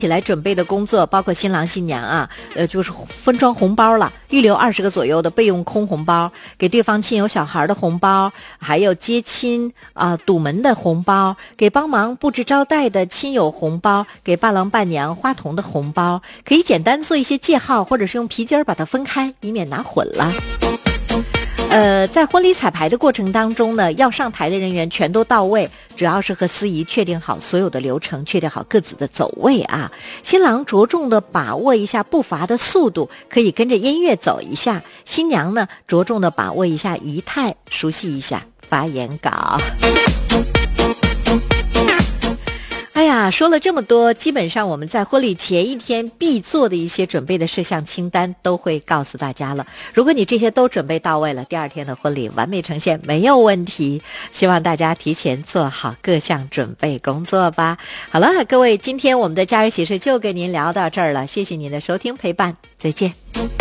起来准备的工作包括新郎新娘啊，就是分装红包了，预留20个左右的备用空红包，给对方亲友小孩的红包，还有接亲堵门的红包，给帮忙布置招待的亲友红包，给伴郎伴娘花童的红包，可以简单做一些记号，或者是用皮筋把它分开，以免拿混了。在婚礼彩排的过程当中呢，要上台的人员全都到位，主要是和司仪确定好所有的流程，确定好各自的走位啊。新郎着重的把握一下步伐的速度，可以跟着音乐走一下；新娘呢，着重的把握一下仪态，熟悉一下发言稿。哎呀，说了这么多，基本上我们在婚礼前一天必做的一些准备的事项清单都会告诉大家了。如果你这些都准备到位了，第二天的婚礼完美呈现，没有问题。希望大家提前做好各项准备工作吧。好了，各位，今天我们的家有喜事就跟您聊到这儿了，谢谢您的收听陪伴，再见。